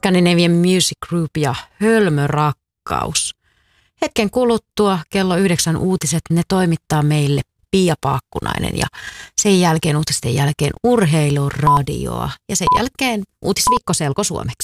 Scandinavian Music Group ja Hölmö rakkaus. Hetken kuluttua kello 9 uutiset, ne toimittaa meille Pia Paakkunainen ja sen jälkeen uutisten jälkeen urheiluradioa ja sen jälkeen uutisviikko selkosuomeksi.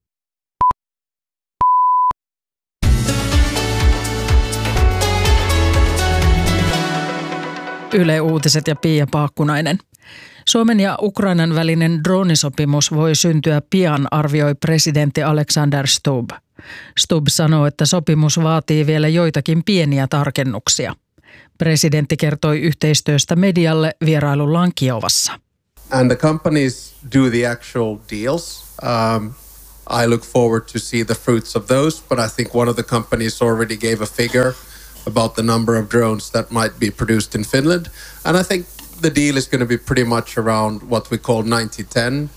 Yle Uutiset ja Pia Paakkunainen. Suomen ja Ukrainan välinen droonisopimus voi syntyä pian, arvioi presidentti Alexander Stubb. Stubb sanoo, että sopimus vaatii vielä joitakin pieniä tarkennuksia. Presidentti kertoi yhteistyöstä medialle vierailullaan Kiovassa. And the companies do the actual deals. I look forward to see the fruits of those, but I think one of the companies already gave a figure about the number of drones that might be produced in Finland. And I think the deal is going to be pretty much around what we call 90-10.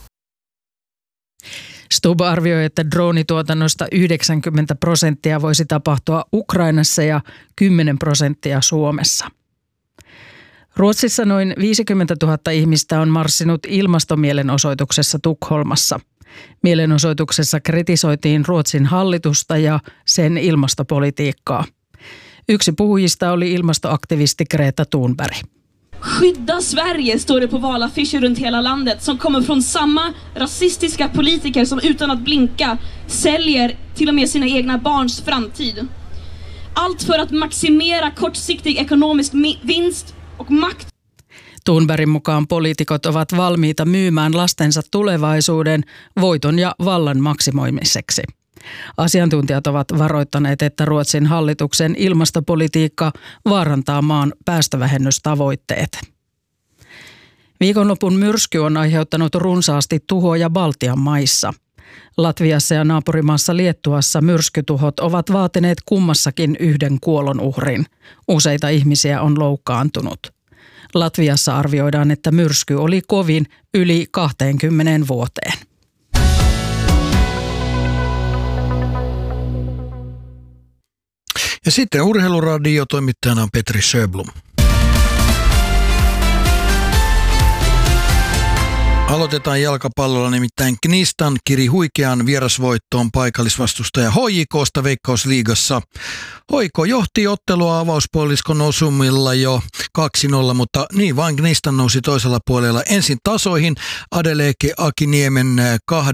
Stubb arvioi, että droonituotannosta 90% voisi tapahtua Ukrainassa ja 10% Suomessa. Ruotsissa noin 50 000 ihmistä on marssinut ilmastomielenosoituksessa Tukholmassa. Mielenosoituksessa kritisoitiin Ruotsin hallitusta ja sen ilmastopolitiikkaa. Yksi puhujista oli ilmastoaktivisti Greta Thunberg. Skydda Sverige, står det på valaffischer runt hela landet, som kommer från samma rasistiska politiker som utan att blinka säljer till och med sina egna barns framtid. Allt för att maximera kortsiktig ekonomisk vinst och makt. Thunbergin mukaan poliitikot ovat valmiita myymään lastensa tulevaisuuden voiton ja vallan maksimoimiseksi. Asiantuntijat ovat varoittaneet, että Ruotsin hallituksen ilmastopolitiikka vaarantaa maan päästövähennystavoitteet. Viikonlopun myrsky on aiheuttanut runsaasti tuhoja Baltian maissa. Latviassa ja naapurimaassa Liettuassa myrskytuhot ovat vaatineet kummassakin yhden kuolonuhrin. Useita ihmisiä on loukkaantunut. Latviassa arvioidaan, että myrsky oli kovin yli 20 vuoteen. Ja sitten urheiluradio, toimittajana on Petri Sjöblom. Aloitetaan jalkapallolla, nimittäin Knistan kiri huikean vierasvoittoon paikallisvastustaja HJK:sta Veikkausliigassa. HJK johti ottelua avauspuoliskon osumilla jo 2-0, mutta niin vain Knistan nousi toisella puolella ensin tasoihin Adeleke Akiniemen 2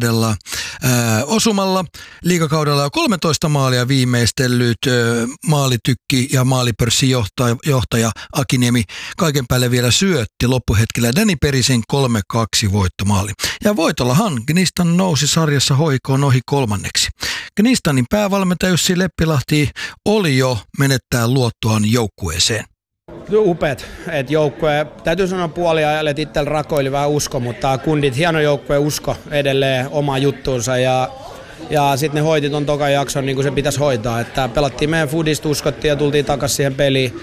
osumalla. Liigakaudella jo 13 maalia viimeistellyt maalitykki ja maalipörssin johtaja Akiniemi kaiken päälle vielä syötti loppuhetkellä Danny Perisen 3-2 voittomaali. Ja voitollahan Knistan nousi sarjassa HJK:n ohi 3. Knistanin päävalmentaja Jussi Leppilahti oli jo menettää luottoaan joukkueeseen. Upeat, että joukkue, täytyy sanoa puoliajalle, että itsellä rakoili vähän usko, mutta kundit hieno joukkue usko edelleen oma juttuunsa ja sitten ne hoiti ton tokan jakson niin kuin se pitäisi hoitaa, että pelattiin meidän foodista, uskottiin ja tultiin takaisin siihen peliin.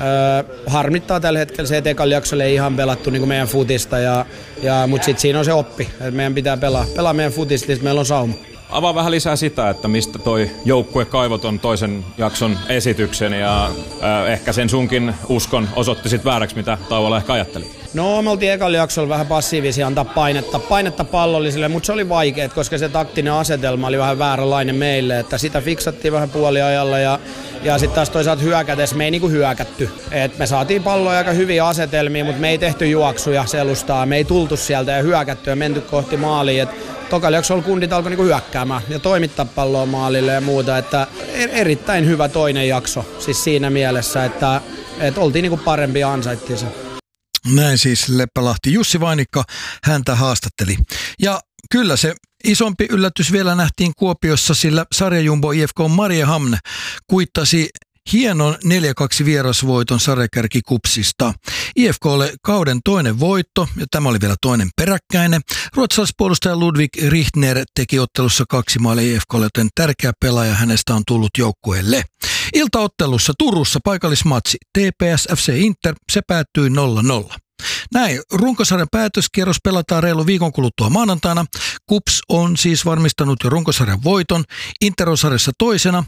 Harmittaa tällä hetkellä se, että ekalla jaksolla ei ihan pelattu niin kuin meidän foodista, mutta sitten siinä on se oppi, että meidän pitää pelaa meidän foodista, että meillä on sauma. Avaa vähän lisää sitä, että mistä toi joukkue kaivoi ton toisen jakson esityksen ja ehkä sen sunkin uskon osoitti sit vääräksi, mitä tauolla ehkä ajattelit. No me oltiin ekalla jaksolla vähän passiivisia antaa painetta pallollisille, mutta se oli vaikea, koska se taktinen asetelma oli vähän vääränlainen meille, että sitä fiksattiin vähän puoliajalla ja sitten taas toisaalta hyökätessä me ei niinku hyökätty. Et me saatiin palloja aika hyviä asetelmia, mutta me ei tehty juoksuja selustaa, me ei tultu sieltä ja hyökätty ja menty kohti maaliin. Tokalla jaksolla kundit alkoi niinku hyökkäämään ja toimittaa palloa maalille ja muuta, että erittäin hyvä toinen jakso siis siinä mielessä, että oltiin niinku parempi ja ansaittiin se. Näin siis Leppälahti. Jussi Vainikka häntä haastatteli. Ja kyllä se isompi yllätys vielä nähtiin Kuopiossa, sillä sarjajumbo IFK Mariehamn kuittasi hienon 4-2 vierasvoiton sarjakärkikupsista. IFK:lle kauden toinen voitto, ja tämä oli vielä toinen peräkkäinen. Ruotsalaispuolustaja Ludwig Richtner teki ottelussa 2 maalia IFK:lle, joten tärkeä pelaaja hänestä on tullut joukkueelle. Iltaottelussa Turussa paikallismatsi TPS FC Inter, se päättyi 0-0. Näin, runkosarjan päätöskierros pelataan reilu viikon kuluttua maanantaina. KuPS on siis varmistanut jo runkosarjan voiton. Inter on sarjassa toisena,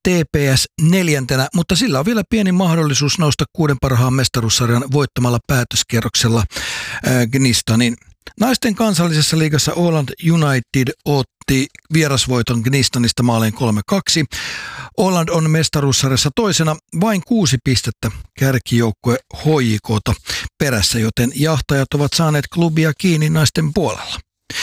TPS 4, mutta sillä on vielä pieni mahdollisuus nousta 6 parhaan mestaruussarjan voittamalla päätöskierroksella Knistanin. Naisten kansallisessa liigassa Åland United otti vierasvoiton Gnistanista maaleen 3-2. Åland on mestaruussarjassa toisena vain 6 pistettä kärkijoukkue HJK:ta perässä, joten jahtajat ovat saaneet klubia kiinni naisten puolella.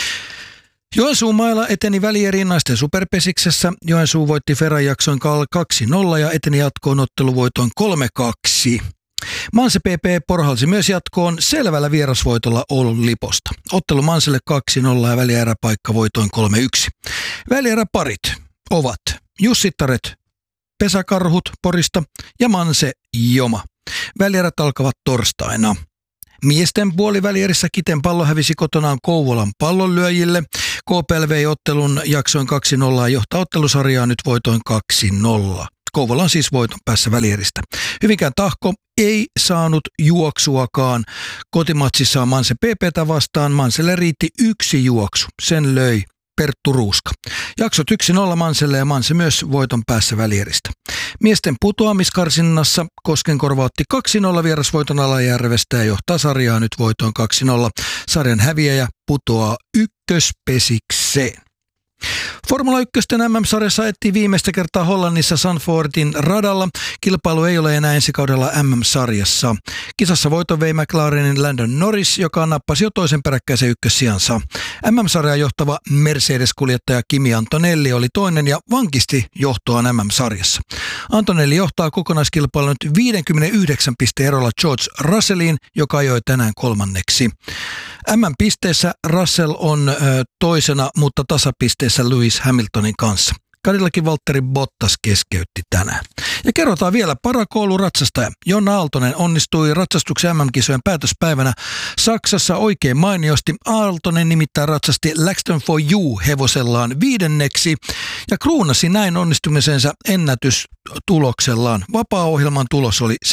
Joensuun mailla eteni välieriin naisten superpesiksessä. Joensuu voitti Ferrajakson 2-0 ja eteni jatkoon otteluvoitoin 3-2. Manse PP porhalsi myös jatkoon selvällä vierasvoitolla Oulun Liposta. Ottelu Manselle 2-0 ja välieräpaikka voitoin 3-1. Välieräparit ovat Jussittaret Pesäkarhut Porista ja Manse Joma. Välierät alkavat torstaina. Miesten puolivälierissä Kiten Pallo hävisi kotonaan Kouvolan Pallonlyöjille. KPL vei ottelun jaksoin 2-0 ja johtaa ottelusarjaa nyt voitoin 2-0. Kouvola on siis voiton päässä välieristä. Hyvinkään Tahko ei saanut juoksuakaan kotimatsissaan Manse PP:tä vastaan. Manselle riitti 1 juoksu. Sen löi Perttu Ruuska. Jaksot 1-0 Manselle ja Manse myös voiton päässä välieristä. Miesten putoamiskarsinnassa Koskenkorva otti 2-0 vierasvoiton Alajärvestä ja johtaa sarjaa nyt voitoin 2-0. Sarjan häviäjä putoaa ykköspesikseen. Formula 1 MM-sarjassa etsii viimeistä kertaa Hollannissa Zandvoortin radalla. Kilpailu ei ole enää ensi kaudella MM-sarjassa. Kisassa voiton vei McLarenin Landon Norris, joka nappasi jo toisen peräkkäisen ykkössijansa. MM-sarjaa johtava Mercedes-kuljettaja Kimi Antonelli oli toinen ja vankisti johtoaan MM-sarjassa. Antonelli johtaa kokonaiskilpailun nyt 59 pisteen erolla George Russelliin, joka ajoi tänään kolmanneksi. MM-pisteessä Russell on toisena, mutta tasapisteessä Lewis Hamiltonin kanssa. Cadillakin Valtteri Bottas keskeytti tänään. Ja kerrotaan vielä parakouluratsastaja. Jonna Aaltonen onnistui ratsastuksen MM-kisojen päätöspäivänä Saksassa oikein mainiosti. Aaltonen nimittäin ratsasti Laxton for You -hevosellaan 5. ja kruunasi näin onnistumisensa ennätystuloksellaan. Vapaa-ohjelman tulos oli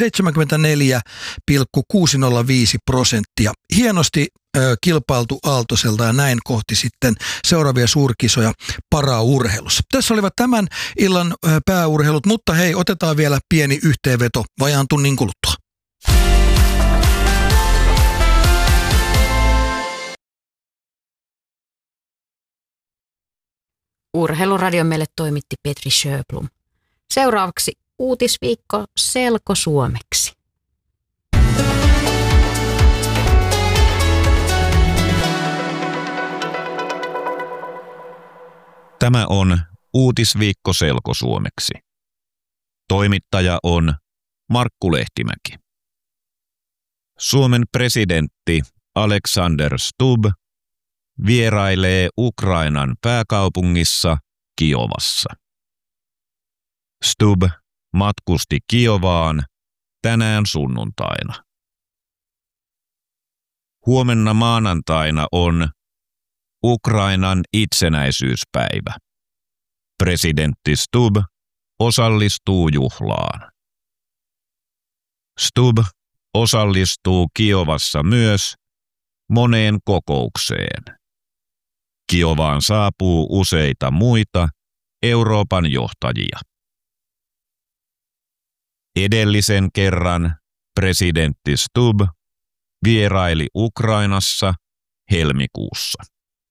74,605%. Hienosti kilpailtu Aaltoselta ja näin kohti sitten seuraavia suurkisoja paraurheilussa. Tässä olivat tämän illan pääurheilut, mutta hei, otetaan vielä pieni yhteenveto vajaan tunnin kuluttua. Urheiluradion meille toimitti Petri Sjöblom. Seuraavaksi uutisviikko selkosuomeksi. Tämä on uutisviikko selkosuomeksi. Toimittaja on Markku Lehtimäki. Suomen presidentti Alexander Stubb vierailee Ukrainan pääkaupungissa Kiovassa. Stubb matkusti Kiovaan tänään sunnuntaina. Huomenna maanantaina on Ukrainan itsenäisyyspäivä. Presidentti Stubb osallistuu juhlaan. Stubb osallistuu Kiovassa myös moneen kokoukseen. Kiovaan saapuu useita muita Euroopan johtajia. Edellisen kerran presidentti Stubb vieraili Ukrainassa helmikuussa.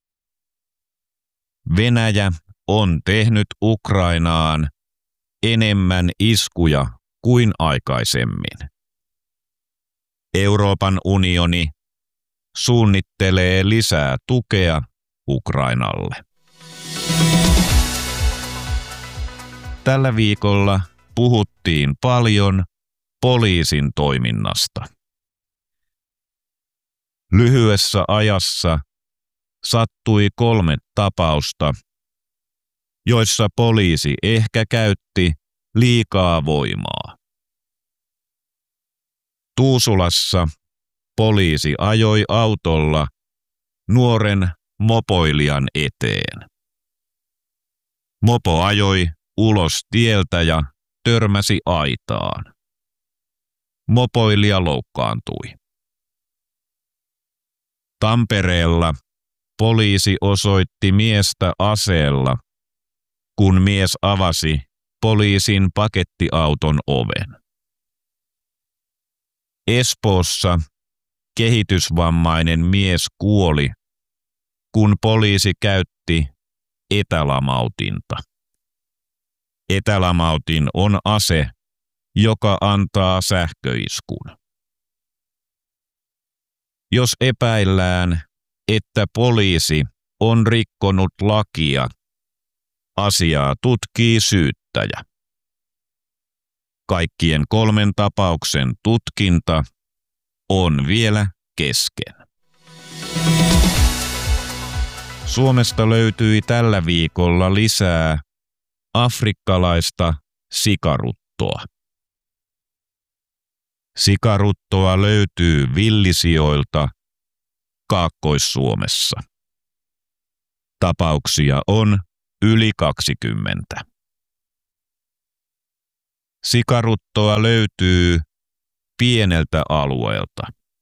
Venäjä on tehnyt Ukrainaan enemmän iskuja kuin aikaisemmin. Euroopan unioni suunnittelee lisää tukea Ukrainalle. Tällä viikolla puhuttiin paljon poliisin toiminnasta. Lyhyessä ajassa sattui 3 tapausta, joissa poliisi ehkä käytti liikaa voimaa. Tuusulassa poliisi ajoi autolla nuoren mopoilijan eteen. Mopo ajoi ulos tieltä ja törmäsi aitaan. Mopoilija loukkaantui. Tampereella poliisi osoitti miestä aseella, kun mies avasi poliisin pakettiauton oven. Espoossa kehitysvammainen mies kuoli, kun poliisi käytti etälamautinta. Etälamautin on ase, joka antaa sähköiskun. Jos epäillään, että poliisi on rikkonut lakia, asiaa tutkii syyttäjä. Kaikkien 3 tapauksen tutkinta on vielä kesken. Suomesta löytyi tällä viikolla lisää afrikkalaista sikaruttoa. Sikaruttoa löytyy villisijoilta Kaakkois-Suomessa. Tapauksia on yli 20. Sikaruttoa löytyy pieneltä alueelta.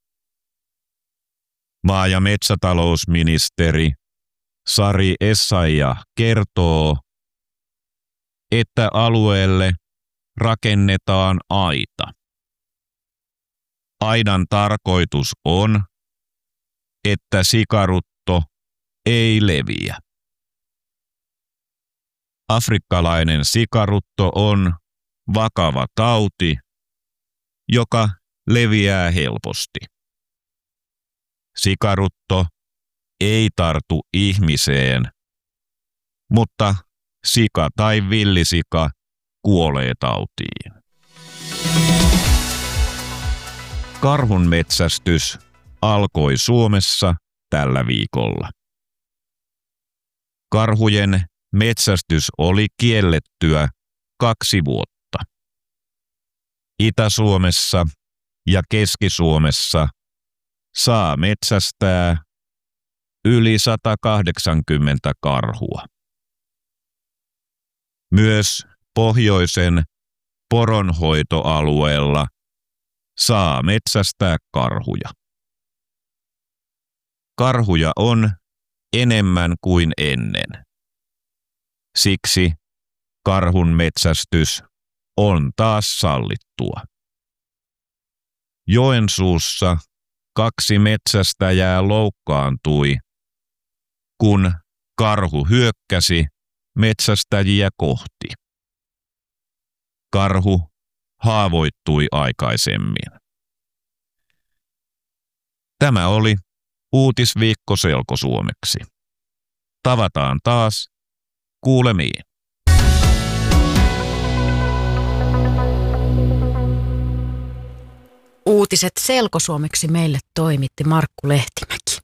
Maa- ja metsätalousministeri Sari Essayah kertoo, että alueelle rakennetaan aita. Aidan tarkoitus on, että sikarutto ei leviä. Afrikkalainen sikarutto on vakava tauti, joka leviää helposti. Sikarutto ei tartu ihmiseen, mutta sika tai villisika kuolee tautiin. Karhun metsästys alkoi Suomessa tällä viikolla. Karhujen metsästys oli kiellettyä 2 vuotta. Itä-Suomessa ja Keski-Suomessa saa metsästää yli 180 karhua. Myös pohjoisen poronhoitoalueella saa metsästää karhuja. Karhuja on enemmän kuin ennen. Siksi karhun metsästys on taas sallittua. Joensuussa 2 metsästäjää loukkaantui, kun karhu hyökkäsi metsästäjiä kohti. Karhu haavoittui aikaisemmin. Tämä oli Uutisviikko selkosuomeksi. Tavataan taas. Kuulemiin. Uutiset selkosuomeksi meille toimitti Markku Lehtimäki.